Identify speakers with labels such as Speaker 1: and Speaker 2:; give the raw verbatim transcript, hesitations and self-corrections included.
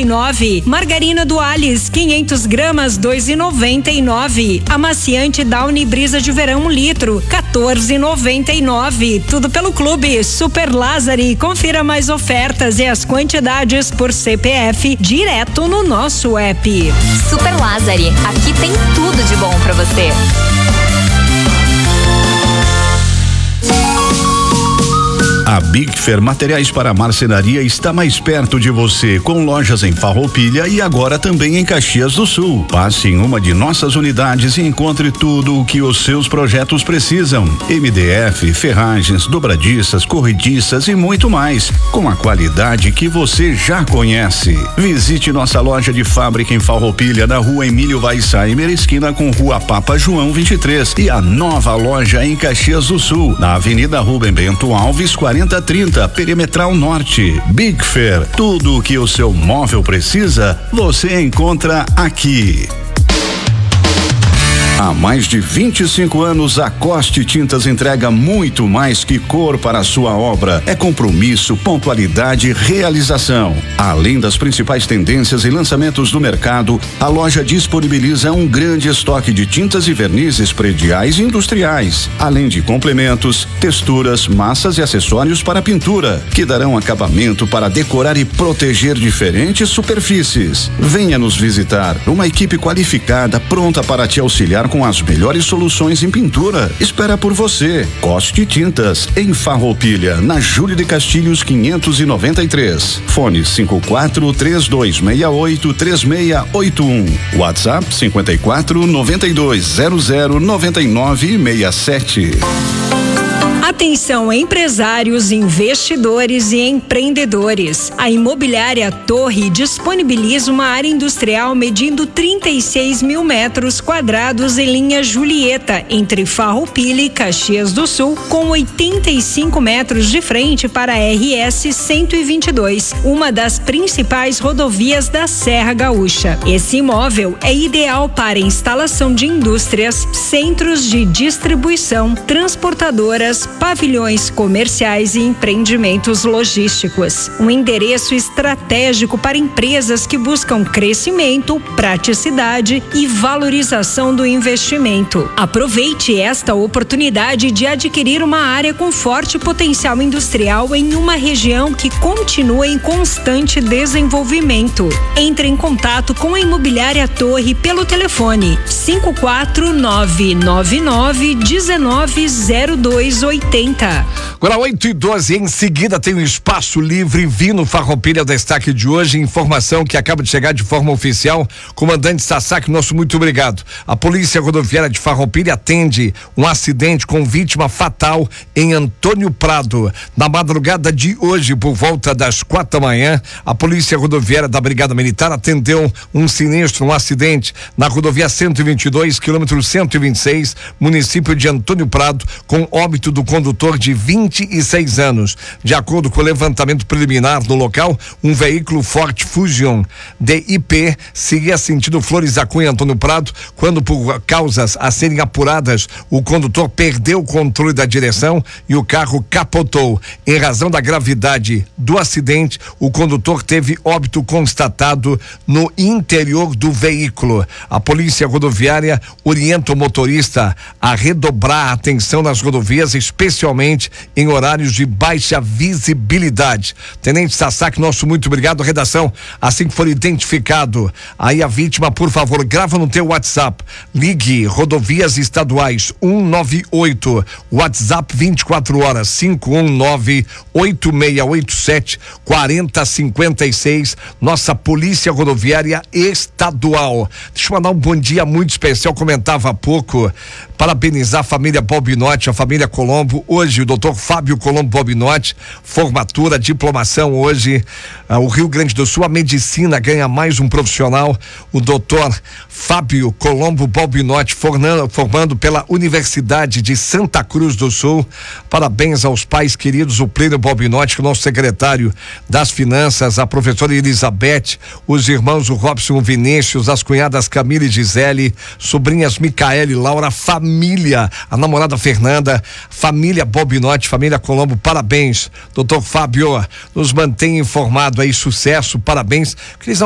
Speaker 1: nove. Margarina do Alice, quinhentos gramas, dois e noventa e nove. Amaciante Downy Brisa de Verão, um litro, quatorze e noventa e nove. Tudo pelo Clube Super Lázari. Confira mais ofertas e as quantidades por C P F direto no nosso app.
Speaker 2: Super Lázari, aqui tem tudo de bom pra você.
Speaker 3: A Bigfer Materiais para Marcenaria está mais perto de você, com lojas em Farroupilha e agora também em Caxias do Sul. Passe em uma de nossas unidades e encontre tudo o que os seus projetos precisam. M D F, ferragens, dobradiças, corrediças e muito mais, com a qualidade que você já conhece. Visite nossa loja de fábrica em Farroupilha, na rua Emílio Weissheimer, esquina com rua Papa João vinte e três, e a nova loja em Caxias do Sul, na Avenida Rubem Bento Alves, quarenta trinta, Perimetral Norte. Bigfer, tudo o que o seu móvel precisa, você encontra aqui. Há mais de vinte e cinco anos, a Coste Tintas entrega muito mais que cor para a sua obra. É compromisso, pontualidade e realização. Além das principais tendências e lançamentos do mercado, a loja disponibiliza um grande estoque de tintas e vernizes prediais e industriais, além de complementos, texturas, massas e acessórios para pintura, que darão acabamento para decorar e proteger diferentes superfícies. Venha nos visitar. Uma equipe qualificada pronta para te auxiliar com as melhores soluções em pintura. Espera por você. Coste Tintas, em Farroupilha, na Júlio de Castilhos quinhentos e noventa e três. Fone cinco quatro três dois seis oito três seis oito um. WhatsApp cinco quatro nove dois zero zero nove nove seis sete.
Speaker 1: Atenção, empresários, investidores e empreendedores. A Imobiliária Torre disponibiliza uma área industrial medindo trinta e seis mil metros quadrados em linha Julieta, entre Farroupilha e Caxias do Sul, com oitenta e cinco metros de frente para a R S cento e vinte e dois, uma das principais rodovias da Serra Gaúcha. Esse imóvel é ideal para instalação de indústrias, centros de distribuição, transportadoras, pavilhões comerciais e empreendimentos logísticos. Um endereço estratégico para empresas que buscam crescimento, praticidade e valorização do investimento. Aproveite esta oportunidade de adquirir uma área com forte potencial industrial em uma região que continua em constante desenvolvimento. Entre em contato com a Imobiliária Torre pelo telefone cinco quatro nove nove nove um nove zero dois oito zero.
Speaker 4: Agora oito e doze, em seguida tem um espaço livre. Vino Farroupilha, o destaque de hoje, informação que acaba de chegar de forma oficial. Comandante Sasaki, nosso muito obrigado. A Polícia Rodoviária de Farroupilha atende um acidente com vítima fatal em Antônio Prado. Na madrugada de hoje, por volta das quatro da manhã, a Polícia Rodoviária da Brigada Militar atendeu um sinistro, um acidente na rodovia cento e vinte e dois, quilômetro cento e vinte e seis, município de Antônio Prado, com óbito do condutor de vinte e seis anos. De acordo com o levantamento preliminar no local, um veículo Ford Fusion D I P seguia sentido Flores da Cunha, Antônio Prado, quando, por causas a serem apuradas, o condutor perdeu o controle da direção e o carro capotou. Em razão da gravidade do acidente, o condutor teve óbito constatado no interior do veículo. A Polícia Rodoviária orienta o motorista a redobrar a atenção nas rodovias, especialmente em horários de baixa visibilidade. Tenente Sasaki, nosso muito obrigado. Redação, assim que for identificado aí a vítima, por favor, grava no teu WhatsApp. Ligue Rodovias Estaduais um nove oito, WhatsApp vinte e quatro horas, cinco um nove oito seis oito sete quatro zero cinco seis. Nossa Polícia Rodoviária Estadual. Deixa eu mandar um bom dia muito especial. Comentava há pouco, parabenizar a família Bobinotti, a família Colombo. Hoje o doutor Fábio Colombo Bobinotti, formatura, diplomação hoje. Ah, o Rio Grande do Sul, a medicina ganha mais um profissional. O doutor Fábio Colombo Bobinotti, formando, formando pela Universidade de Santa Cruz do Sul. Parabéns aos pais queridos, o Plínio Bobinotti, o nosso secretário das Finanças, a professora Elizabeth, os irmãos o Robson, o Vinícius, as cunhadas Camila e Gisele, sobrinhas Micaele e Laura, família, a namorada Fernanda, família Bobinotti, família Colombo, parabéns. Doutor Fábio, nos mantém informado aí, sucesso, parabéns.